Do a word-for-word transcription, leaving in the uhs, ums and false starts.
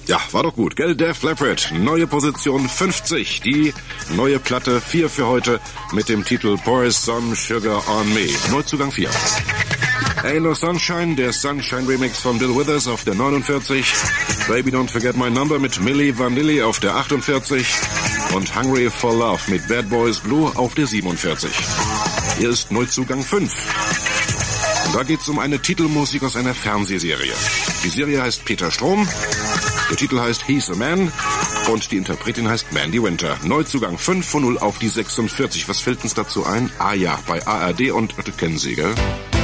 Ja, war doch gut, gell? Def Leppard, neue Position fünfzig. Die neue Platte vier für heute mit dem Titel Pour Some Sugar on Me. Neuzugang vier. Ain't No Sunshine, der Sunshine Remix von Bill Withers auf der neunundvierzig. Baby Don't Forget My Number mit Milli Vanilli auf der achtundvierzig. Und Hungry for Love mit Bad Boys Blue auf der siebenundvierzig. Hier ist Neuzugang fünf. Und da geht's um eine Titelmusik aus einer Fernsehserie. Die Serie heißt Peter Strom. Der Titel heißt He's a Man und die Interpretin heißt Mandy Winter. Neuzugang fünf von null auf die sechsundvierzig. Was fällt uns dazu ein? Ah ja, bei A R D und, das kennen Sie, gell?